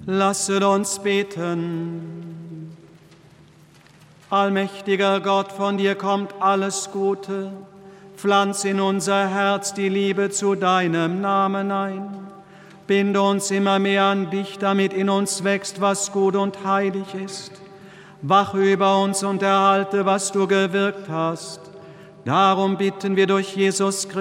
Lasset uns beten. Allmächtiger Gott, von dir kommt alles Gute. Pflanz in unser Herz die Liebe zu deinem Namen ein. Binde uns immer mehr an dich, damit in uns wächst, was gut und heilig ist. Wache über uns und erhalte, was du gewirkt hast. Darum bitten wir durch Jesus Christus,